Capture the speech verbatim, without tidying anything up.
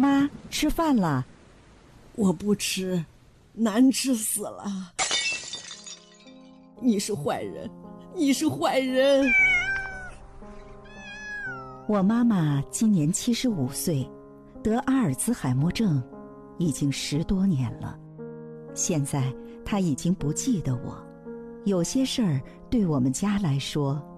妈，吃饭了。 我不吃，难吃死了。你是坏人，你是坏人。 我妈妈今年七十五岁，得阿尔兹海默症已经十多年了。现在她已经不记得我，有些事儿对我们家来说